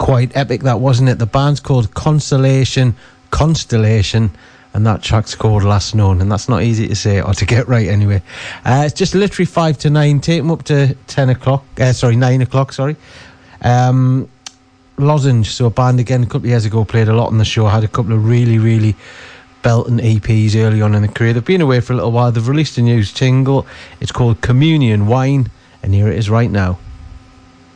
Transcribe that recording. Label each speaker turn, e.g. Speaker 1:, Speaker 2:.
Speaker 1: Quite epic, that, wasn't it? The band's called Constellation, and that track's called Last Known, and that's not easy to say or to get right anyway. It's just literally 5 to 9. Take them up to 9 o'clock. Lozenge, so a band again a couple of years ago, played a lot on the show, had a couple of really, really belting EPs early on in the career. They've been away for a little while. They've released a new single. It's called Communion Wine, and here it is right now.